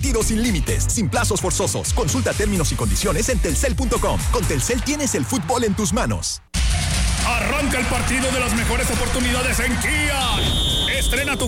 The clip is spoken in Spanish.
partidos sin límites, sin plazos forzosos. Consulta términos y condiciones en telcel.com. Con Telcel tienes el fútbol en tus manos. Arranca el partido de las mejores oportunidades en Kia. Estrena tu